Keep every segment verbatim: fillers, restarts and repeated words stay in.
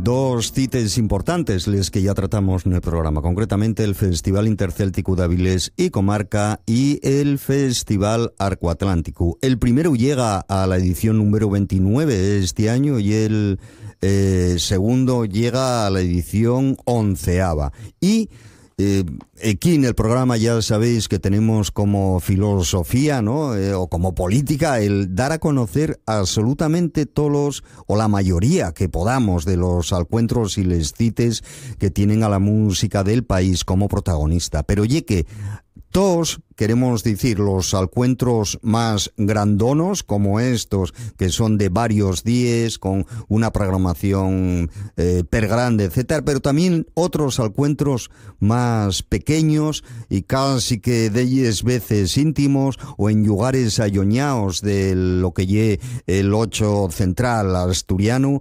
Dos cites importantes, les que ya tratamos en el programa, concretamente el Festival Intercéltico de Avilés y Comarca y el Festival Arcoatlántico. El primero llega a la edición número veintinueve este año y el eh, segundo llega a la edición onceava. Y Eh, aquí en el programa ya sabéis que tenemos como filosofía, ¿no? Eh, o como política el dar a conocer absolutamente todos los, o la mayoría que podamos de los alcuentros y les cites que tienen a la música del país como protagonista. Pero oye que todos queremos decir los alcuentros más grandonos, como estos, que son de varios días, con una programación eh, per grande, etcétera, pero también otros alcuentros más pequeños y casi que de ellos veces íntimos o en lugares alloñados de lo que lle el ocho central asturiano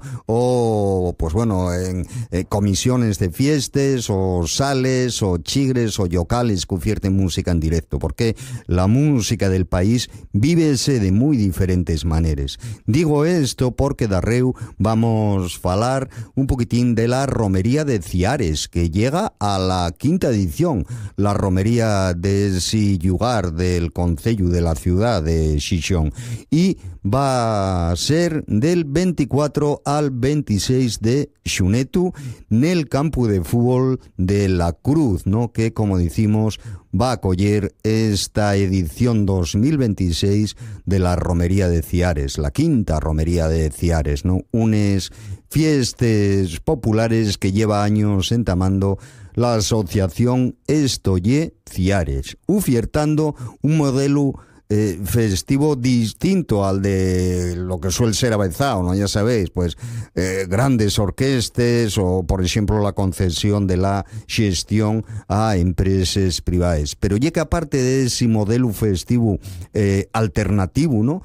o, pues bueno, en eh, comisiones de fiestas o sales o chigres o yocales que ofierten música en directo, porque la música del país vívese de muy diferentes maneras. Digo esto porque darreu vamos a falar un poquitín de la romería de Ciares, que llega a la quinta edición, la romería de ese lugar del concello de la ciudad de Xixón, y va a ser del veinticuatro al veintiséis de xunetu nel campo de fútbol de La Cruz, ¿no? Que, como decimos, va a acoger esta edición dos mil veintiséis de la romería de Ciares, la quinta romería de Ciares, ¿no? Unes fiestas populares que lleva años entamando la asociación Estoye Ciares, ufiertando un modelo Eh, festivo distinto al de lo que suele ser Avezao, ¿no? Ya sabéis, pues eh, grandes orquestas o, por ejemplo, la concesión de la gestión a empresas privadas. Pero ya que aparte de ese modelo festivo eh, alternativo, ¿no?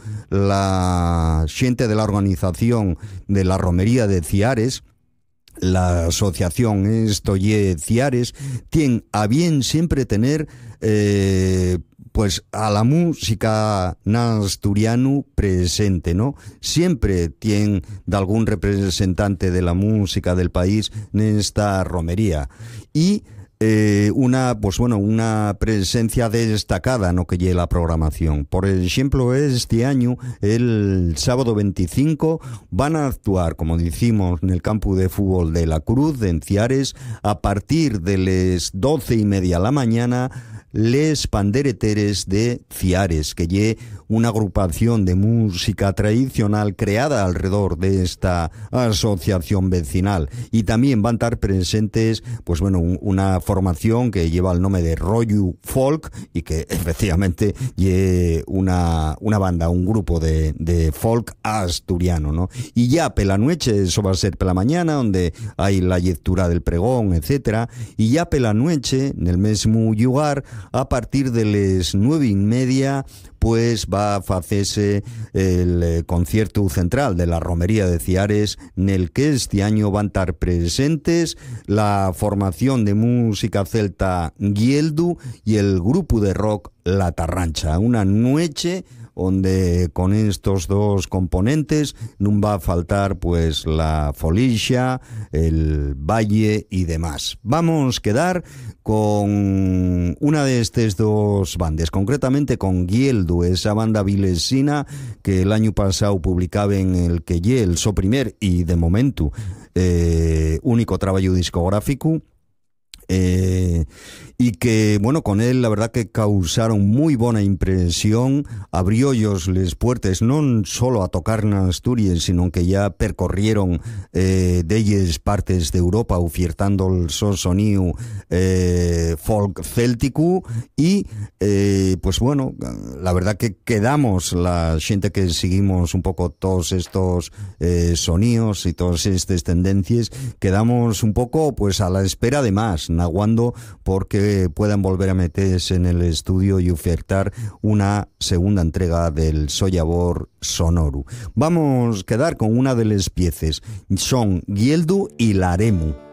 La gente de la organización de la romería de Ciares, la asociación Estoye Ciares, tiene a bien siempre tener eh, pues a la música asturiano presente, ¿no? Siempre tiene de algún representante de la música del país en esta romería. Y Eh, una, pues bueno, una presencia destacada, ¿no? Que lleve la programación. Por ejemplo, este año, el sábado veinticinco, van a actuar, como decimos, en el campo de fútbol de La Cruz, de Ciares, a partir de las doce y media de la mañana, les Pandereteres de Ciares, que lle una agrupación de música tradicional creada alrededor de esta asociación vecinal. Y también van a estar presentes, pues bueno, un, una formación que lleva el nombre de Rollo Folk y que efectivamente lle una, una banda, un grupo de, de folk asturiano, ¿no? Y ya pela noche, eso va a ser pela mañana, donde hay la lectura del pregón, etcétera, y ya pela noche, en el mismo lugar, a partir de las nueve y media, pues va a hacerse el eh, concierto central de la romería de Ciares, en el que este año van a estar presentes la formación de música celta Gieldu y el grupo de rock La Tarrancha. Una noche donde con estos dos componentes no va a faltar pues la Folixa, el Valle y demás. Vamos a quedar con una de estas dos bandas, concretamente con Gieldu, esa banda vilesina que el año pasado publicaba en el que lle el so primer y de momento eh, único trabajo discográfico. Eh, y que, bueno, con él la verdad que causaron muy buena impresión, abrió ellos les puertas no solo a tocar en Asturias, sino que ya percorrieron eh, de ellas partes de Europa, ofertando el so sonido eh, folk céltico y eh, pues bueno, la verdad que quedamos la gente que seguimos un poco todos estos eh, sonidos y todas estas tendencias, quedamos un poco pues a la espera de más, aguando porque puedan volver a meterse en el estudio y ofertar una segunda entrega del Sollabor Sonoru. Vamos a quedar con una de las piezas, son Gieldu y Laremu.